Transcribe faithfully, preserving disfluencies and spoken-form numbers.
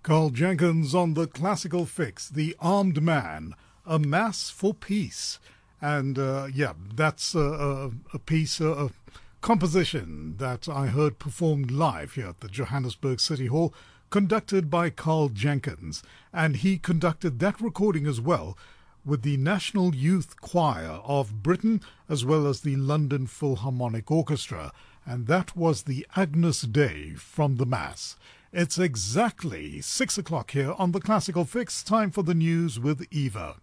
Carl Jenkins on the classical fix, The Armed Man, A Mass for Peace. And uh, yeah, that's a, a, a piece, a, a composition that I heard performed live here at the Johannesburg City Hall, conducted by Carl Jenkins. And he conducted that recording as well with the National Youth Choir of Britain, as well as the London Philharmonic Orchestra. And that was the Agnus Dei from the Mass. It's exactly six o'clock here on the Classical Fix. Time for the news with Eva.